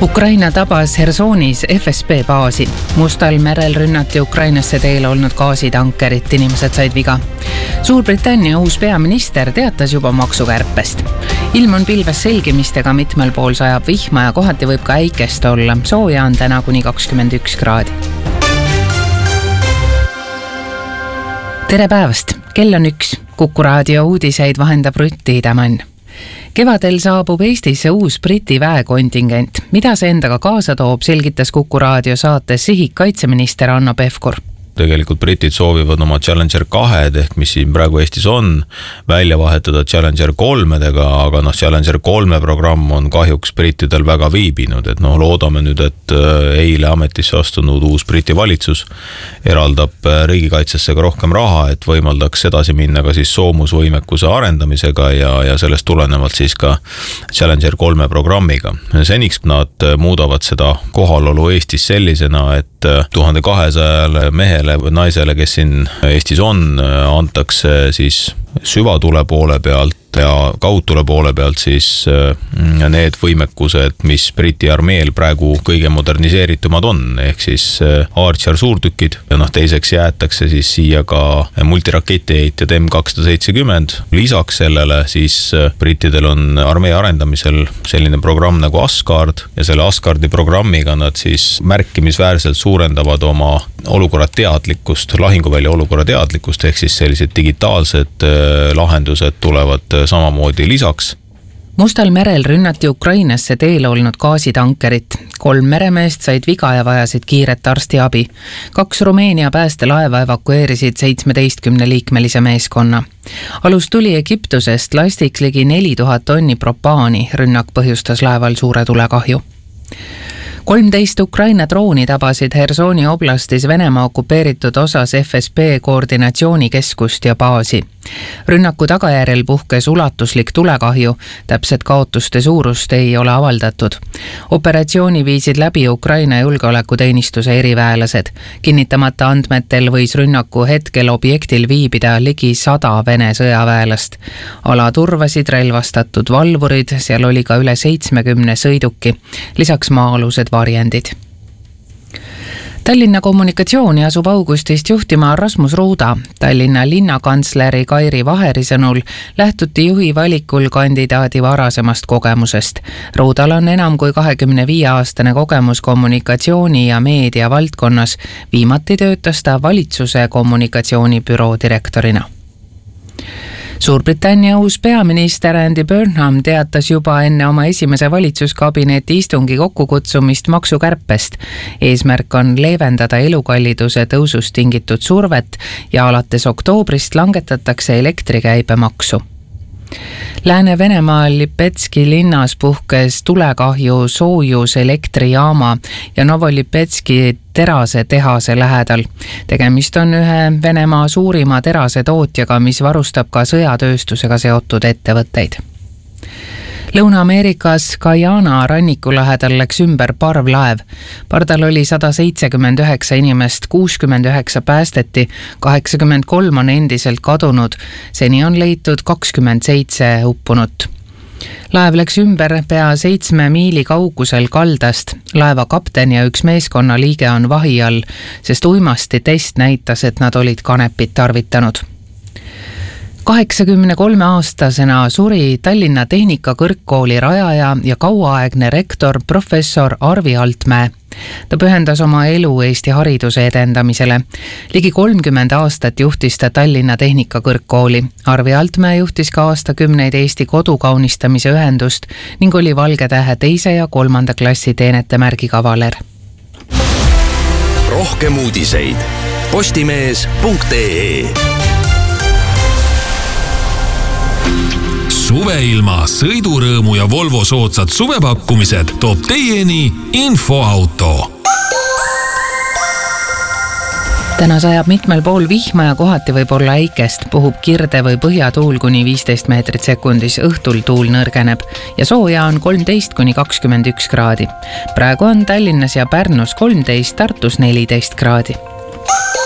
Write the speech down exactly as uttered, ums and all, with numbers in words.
Ukraina tabas Hersonis F S B baasi. Mustal merel rünnati Ukrainasse teel olnud gaasitankerit, inimesed said viga. Suurbritannia uus peaminister teatas juba maksukärpest. Ilm on pilves selgimistega, mitmel pool sajab vihma ja kohati võib ka äikest olla. Sooja on täna kuni kakskümmend üks kraadi. Tere päevast! Kell on üks. Kuku raadio uudiseid vahendab Rutti Idamann. Kevadel saabub Eestisse uus Briti väekontingent. Mida see endaga kaasa toob, selgitas Kuku raadio saates Sihik kaitseminister Hanno Pevkur. Tegelikult britid soovivad oma Challenger kahed, ehk mis siin praegu Eestis on, välja vahetada Challenger kolmedega, aga noh, Challenger kolme programm on kahjuks brittidel väga viibinud, et noh, loodame nüüd, et eile ametisse astunud uus Briti valitsus eraldab riigikaitsesse ka rohkem raha, et võimaldaks edasi minna ka siis soomusvõimekuse arendamisega ja, ja sellest tulenevalt siis ka Challenger kolme programmiga. Seniks nad muudavad seda kohalolu Eestis sellisena, et tuhande kahesajale mehele või naisele, kes siin Eestis on, antakse siis süvatule poole pealt ja kaudtule poole pealt siis need võimekused, mis Briti armeel praegu kõige moderniseeritumad on, ehk siis Archer suurtükid ja noh, teiseks jäetakse siis siia ka multiraketiheitjad M kakssada seitsekümmend. Lisaks sellele siis brittidel on armee arendamisel selline programm nagu Asgard ja selle Asgardi programmiga nad siis märkimisväärselt suurendavad oma olukorra teadlikkust, lahinguvälja olukorra teadlikkust, ehk siis sellised digitaalsed lahendused tulevad samamoodi lisaks. Mustal merel rünnati Ukrainasse teel olnud gaasitankerit. Kolm meremeest said viga ja vajasid kiiret arstiabi. Kaks Rumeenia päästelaeva evakueerisid seitsmeteistkümne liikmelise meeskonna. Alus tuli Egiptusest, lastiks ligi neli tuhat tonni propaani. Rünnak põhjustas laeval suure tulekahju. kolmteist Ukraina drooni tabasid Hersoni oblastis Venemaa okupeeritud osas F S B koordinatsioonikeskust ja baasi. Rünnaku tagajärjel puhkes ulatuslik tulekahju, täpset kaotuste suurust ei ole avaldatud. Operatsiooni viisid läbi Ukraina julgeolekuteenistuse eriväelased. Kinnitamata andmetel võis rünnaku hetkel objektil viibida ligi sada Vene sõjaväelast. Ala turvasid relvastatud valvurid, seal oli ka üle seitsmekümne sõiduki, lisaks maa-alused varjendid. Tallinna kommunikatsiooni asub augustist juhtima Rasmus Ruuda. Tallinna linnakantsleri Kairi Vaheri sõnul lähtuti juhi valikul kandidaadi varasemast kogemusest. Ruudal on enam kui kahekümne viie aastane kogemus kommunikatsiooni ja meedia valdkonnas. Viimati töötas ta valitsuse kommunikatsioonibüroo direktorina. Suurbritannia uus peaminister Andy Burnham teatas juba enne oma esimese valitsuskabineti istungi kokkukutsumist maksukärpest. Eesmärk on leevendada elukalliduse tõusust tingitud survet ja alates oktoobrist langetatakse elektrikäibemaksu. Lääne-Venemaal Lipetski linnas puhkes tulekahju Soojus elektrijaama ja Novolipetski terase tehase lähedal. Tegemist on ühe Venemaa suurima terase tootjaga, mis varustab ka sõjatööstusega seotud ettevõtteid. Lõuna-Ameerikas Guyana ranniku lähedal läks ümber parvlaev. Pardal oli sada seitsekümmend üheksa inimest, kuuskümmend üheksa päästeti, kaheksakümmend kolm on endiselt kadunud, seni on leitud kakskümmend seitse uppunut. Laev läks ümber pea seitsme miili kaugusel kaldast. Laeva kapten ja üks meeskonna liige on vahi all, sest uimasti test näitas, et nad olid kanepit tarvitanud. kaheksakümne kolme aastasena suri Tallinna Tehnikakõrgkooli rajaja ja kauaaegne rektor professor Arvi Altmäe. Ta pühendas oma elu Eesti hariduse edendamisele. Ligi kolmkümmend aastat juhtis ta Tallinna Tehnikakõrgkooli. Arvi Altmäe juhtis ka aastakümneid Eesti kodukaunistamise ühendust ning oli Valge Tähe teise ja kolmanda klassi teenetemärgi kavaler. Rohkem uudiseid postimees punkt ee. Suveilma, sõidurõõmu ja Volvo soodsad suvepakkumised toob teieni Infoauto. Täna sajab mitmel pool vihma ja kohati võib olla äikest, puhub kirde või põhjatuul kuni viisteist meetrit sekundis, õhtul tuul nõrgeneb ja sooja on kolmteist kuni kakskümmend üks kraadi. Praegu on Tallinnas ja Pärnus kolmteist, Tartus neliteist kraadi.